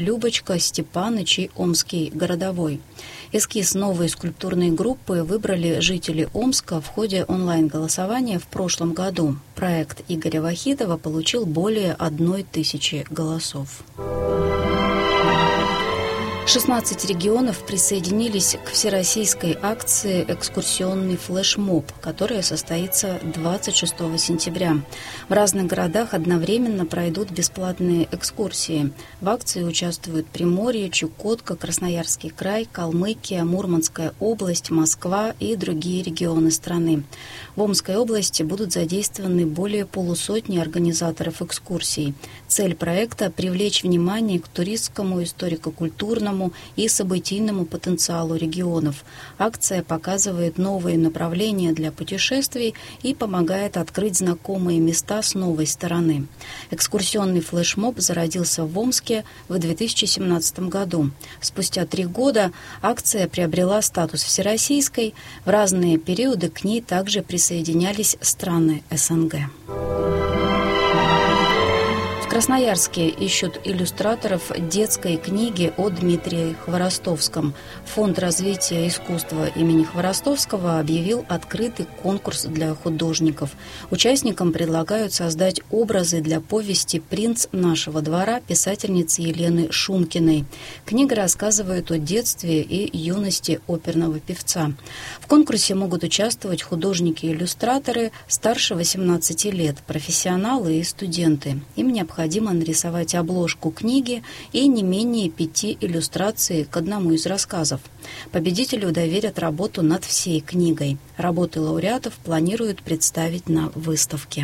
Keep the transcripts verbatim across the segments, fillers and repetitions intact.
Любочка, Степаныч и Омский городовой. Эскиз новой скульптурной группы выбрали жители Омска в ходе онлайн-голосования в прошлом году. Проект Игоря Вахитова получил более одной тысячи голосов. шестнадцать регионов присоединились к всероссийской акции «Экскурсионный флешмоб», которая состоится двадцать шестого сентября. В разных городах одновременно пройдут бесплатные экскурсии. В акции участвуют Приморье, Чукотка, Красноярский край, Калмыкия, Мурманская область, Москва и другие регионы страны. В Омской области будут задействованы более полусотни организаторов экскурсий. Цель проекта – привлечь внимание к туристскому, историко-культурному и событийному потенциалу регионов. Акция показывает новые направления для путешествий и помогает открыть знакомые места с новой стороны. Экскурсионный флешмоб зародился в Омске в две тысячи семнадцатом году. Спустя три года акция приобрела статус всероссийской. В разные периоды к ней также присоединялись страны эс эн гэ. В Красноярске ищут иллюстраторов детской книги о Дмитрии Хворостовском. Фонд развития искусства имени Хворостовского объявил открытый конкурс для художников. Участникам предлагают создать образы для повести «Принц нашего двора» писательницы Елены Шумкиной. Книга рассказывает о детстве и юности оперного певца. В конкурсе могут участвовать художники-иллюстраторы старше восемнадцати лет, профессионалы и студенты. Им необходимо Необходимо нарисовать обложку книги и не менее пяти иллюстраций к одному из рассказов. Победителю доверят работу над всей книгой. Работы лауреатов планируют представить на выставке.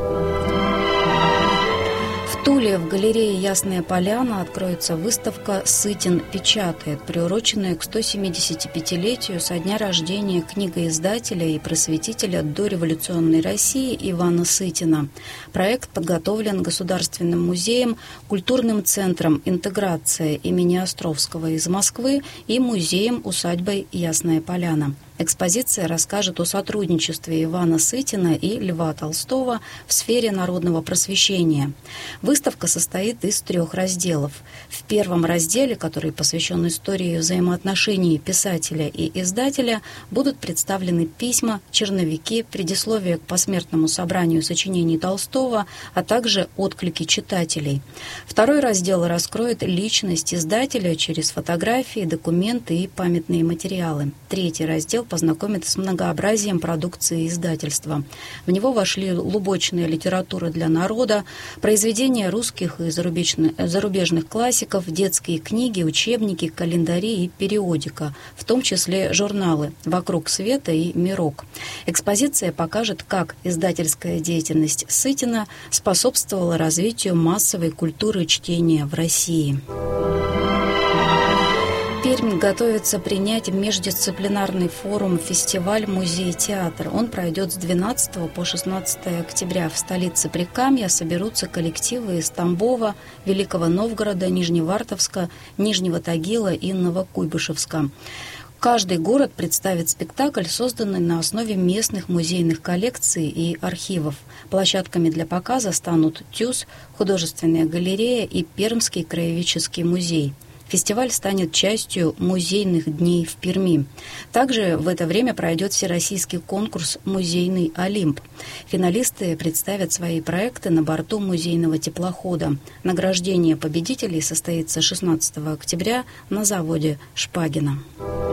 В Туле в галерее «Ясная поляна» откроется выставка «Сытин печатает», приуроченная к сто семидесятипятилетию со дня рождения книгоиздателя и просветителя дореволюционной России Ивана Сытина. Проект подготовлен Государственным музеем, культурным центром «Интеграция» имени Островского из Москвы и музеем-усадьбой «Ясная поляна». Экспозиция расскажет о сотрудничестве Ивана Сытина и Льва Толстого в сфере народного просвещения. Выставка состоит из трех разделов. В первом разделе, который посвящен истории взаимоотношений писателя и издателя, будут представлены письма, черновики, предисловия к посмертному собранию сочинений Толстого, а также отклики читателей. Второй раздел раскроет личность издателя через фотографии, документы и памятные материалы. Третий раздел познакомит с многообразием продукции издательства. В него вошли лубочная литература для народа, произведения русских и зарубежных классиков, детские книги, учебники, календари и периодика, в том числе журналы «Вокруг света» и «Мирок». Экспозиция покажет, как издательская деятельность Сытина способствовала развитию массовой культуры чтения в России. Пермь готовится принять междисциплинарный форум-фестиваль «Музей-театр». Он пройдет с двенадцатого по шестнадцатое октября. В столице Прикамья соберутся коллективы из Тамбова, Великого Новгорода, Нижневартовска, Нижнего Тагила и Новокуйбышевска. Каждый город представит спектакль, созданный на основе местных музейных коллекций и архивов. Площадками для показа станут ТЮЗ, художественная галерея и Пермский краеведческий музей. Фестиваль станет частью музейных дней в Перми. Также в это время пройдет всероссийский конкурс «Музейный Олимп». Финалисты представят свои проекты на борту музейного теплохода. Награждение победителей состоится шестнадцатого октября на заводе «Шпагина».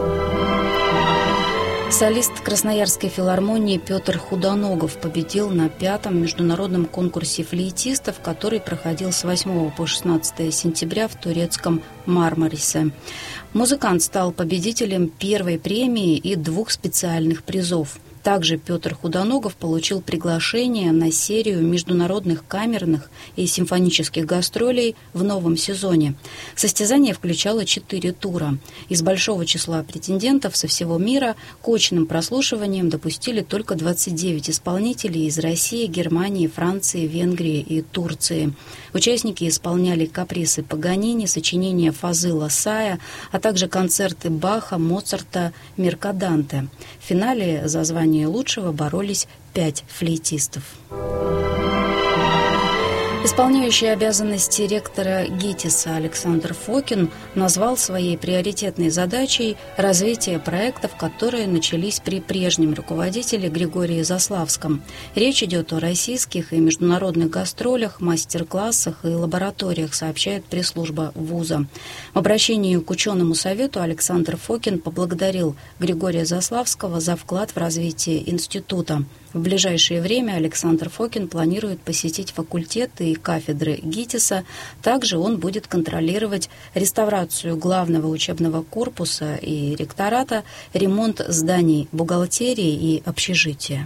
Солист Красноярской филармонии Петр Худоногов победил на пятом международном конкурсе флейтистов, который проходил с восьмого по шестнадцатое сентября в турецком Мармарисе. Музыкант стал победителем первой премии и двух специальных призов. Также Петр Худоногов получил приглашение на серию международных камерных и симфонических гастролей в новом сезоне. Состязание включало четыре тура. Из большого числа претендентов со всего мира к очным прослушиваниям допустили только двадцать девять исполнителей из России, Германии, Франции, Венгрии и Турции. Участники исполняли каприсы Паганини, сочинения Фазыла Сая, а также концерты Баха, Моцарта, Меркаданте. В финале за звание лучшего боролись пять флейтистов. Исполняющий обязанности ректора ГИТИСа Александр Фокин назвал своей приоритетной задачей развитие проектов, которые начались при прежнем руководителе Григории Заславском. Речь идет о российских и международных гастролях, мастер-классах и лабораториях, сообщает пресс-служба вуза. В обращении к ученому совету Александр Фокин поблагодарил Григория Заславского за вклад в развитие института. В ближайшее время Александр Фокин планирует посетить факультеты и кафедры ГИТИСа. Также он будет контролировать реставрацию главного учебного корпуса и ректората, ремонт зданий бухгалтерии и общежития.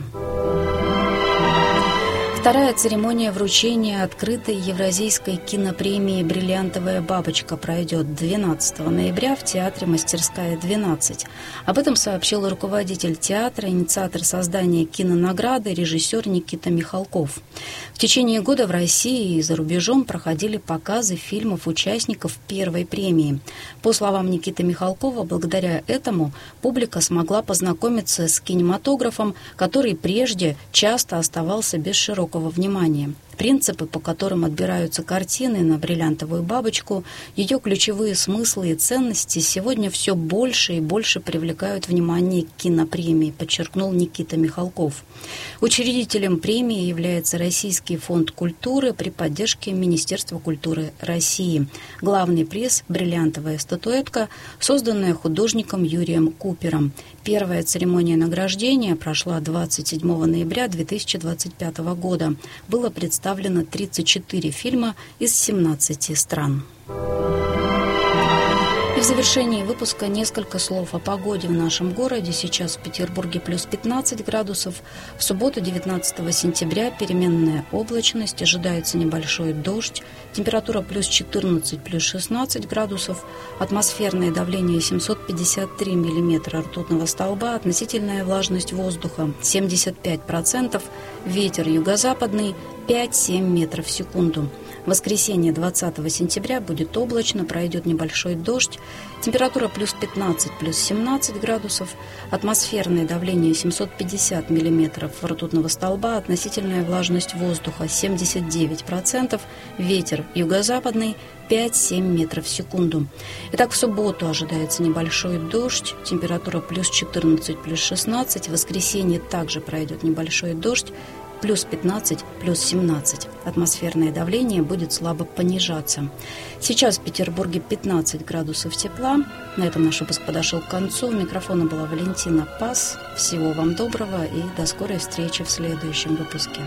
Вторая церемония вручения открытой евразийской кинопремии «Бриллиантовая бабочка» пройдет двенадцатого ноября в театре «Мастерская двенадцать». Об этом сообщил руководитель театра, инициатор создания кинонаграды, режиссер Никита Михалков. В течение года в России и за рубежом проходили показы фильмов участников первой премии. По словам Никиты Михалкова, благодаря этому публика смогла познакомиться с кинематографом, который прежде часто оставался без широкого внимания. Принципы, по которым отбираются картины на «Бриллиантовую бабочку», ее ключевые смыслы и ценности сегодня все больше и больше привлекают внимание к кинопремии, подчеркнул Никита Михалков. Учредителем премии является Российский фонд культуры при поддержке Министерства культуры России. Главный приз – бриллиантовая статуэтка, созданная художником Юрием Купером. Первая церемония награждения прошла двадцать седьмого ноября две тысячи двадцать пятого года. Было представлено тридцать четыре фильма из семнадцати стран. И в завершении выпуска несколько слов о погоде в нашем городе. Сейчас в Петербурге плюс пятнадцать градусов. В субботу, девятнадцатого сентября, переменная облачность, ожидается небольшой дождь. Температура плюс четырнадцать, плюс шестнадцать градусов. Атмосферное давление семьсот пятьдесят три миллиметра ртутного столба. Относительная влажность воздуха семьдесят пять процентов. Ветер юго-западный пять-семь метров в секунду. В воскресенье, двадцатого сентября, будет облачно, пройдет небольшой дождь. Температура плюс пятнадцать, плюс семнадцать градусов. Атмосферное давление семьсот пятьдесят миллиметров ртутного столба. Относительная влажность воздуха семьдесят девять процентов. Ветер юго-западный пять-семь метров в секунду. Итак, в субботу ожидается небольшой дождь. Температура плюс четырнадцать, плюс шестнадцать. В воскресенье также пройдет небольшой дождь. Плюс пятнадцать, плюс семнадцать. Атмосферное давление будет слабо понижаться. Сейчас в Петербурге пятнадцать градусов тепла. На этом наш выпуск подошел к концу. У микрофона была Валентина Пас. Всего вам доброго и до скорой встречи в следующем выпуске.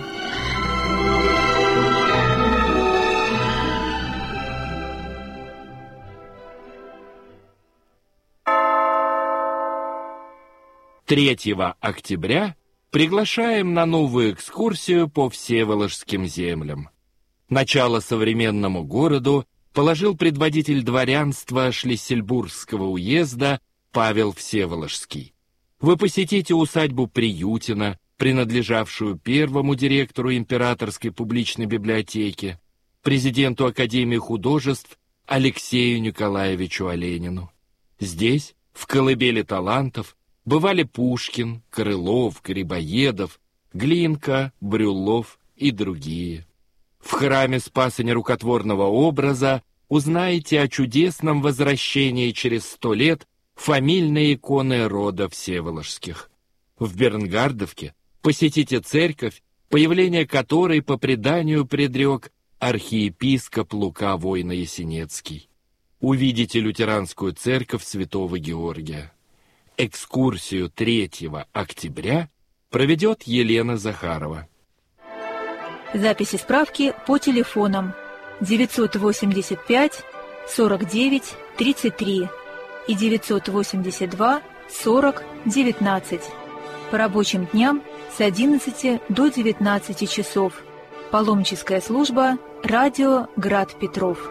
третьего октября приглашаем на новую экскурсию по Всеволожским землям. Начало современному городу положил предводитель дворянства Шлиссельбургского уезда Павел Всеволожский. Вы посетите усадьбу Приютина, принадлежавшую первому директору Императорской публичной библиотеки, президенту Академии художеств Алексею Николаевичу Оленину. Здесь, в колыбели талантов, бывали Пушкин, Крылов, Грибоедов, Глинка, Брюллов и другие. В храме Спаса Нерукотворного образа узнаете о чудесном возвращении через сто лет фамильной иконы рода Всеволожских. В Бернгардовке посетите церковь, появление которой по преданию предрек архиепископ Лука Войно-Ясенецкий. Увидите лютеранскую церковь Святого Георгия. Экскурсию третьего октября проведет Елена Захарова. Записи справки по телефонам девятьсот восемьдесят пять сорок девять тридцать три и девятьсот восемьдесят два сорок девятнадцать. По рабочим дням с одиннадцати до девятнадцати часов. Паломническая служба «Радио Град Петров».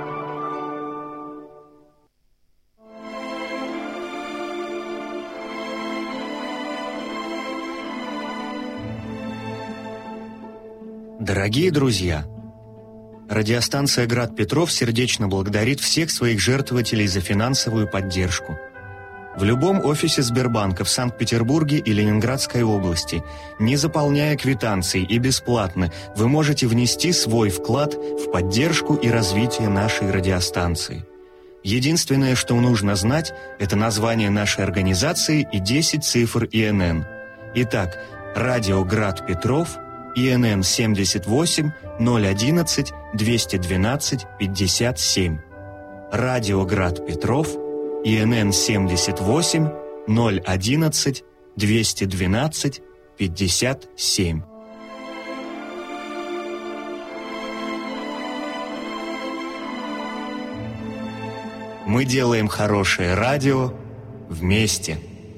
Дорогие друзья, радиостанция «Град Петров» сердечно благодарит всех своих жертвователей за финансовую поддержку. В любом офисе Сбербанка в Санкт-Петербурге и Ленинградской области, не заполняя квитанции и бесплатно, вы можете внести свой вклад в поддержку и развитие нашей радиостанции. Единственное, что нужно знать, это название нашей организации и десять цифр И Н Н. Итак, Радио Град Петров, И Н Н семьдесят восемь ноль одиннадцать двести двенадцать пятьдесят семь. Радио Град Петров, И Н Н семьдесят восемь ноль одиннадцать двести двенадцать пятьдесят семь. Мы делаем хорошее радио вместе.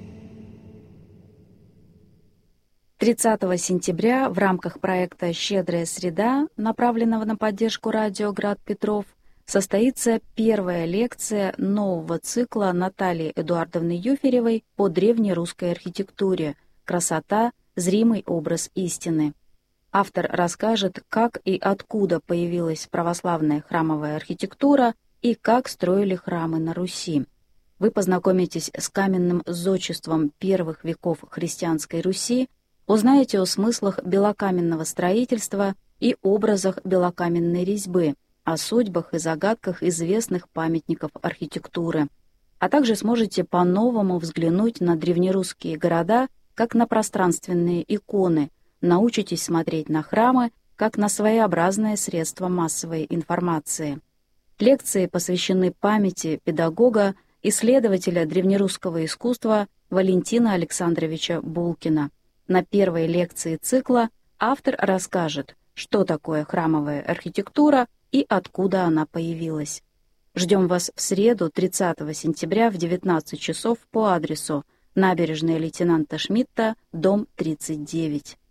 тридцатого сентября в рамках проекта «Щедрая среда», направленного на поддержку радио «Град Петров», состоится первая лекция нового цикла Натальи Эдуардовны Юферевой по древнерусской архитектуре «Красота. Зримый образ истины». Автор расскажет, как и откуда появилась православная храмовая архитектура и как строили храмы на Руси. Вы познакомитесь с каменным зодчеством первых веков христианской Руси, узнаете о смыслах белокаменного строительства и образах белокаменной резьбы, о судьбах и загадках известных памятников архитектуры, а также сможете по-новому взглянуть на древнерусские города как на пространственные иконы, научитесь смотреть на храмы как на своеобразное средство массовой информации. Лекции посвящены памяти педагога, исследователя древнерусского искусства Валентина Александровича Булкина. На первой лекции цикла автор расскажет, что такое храмовая архитектура и откуда она появилась. Ждем вас в среду, тридцатого сентября в девятнадцать часов по адресу Набережная лейтенанта Шмидта, дом тридцать девять.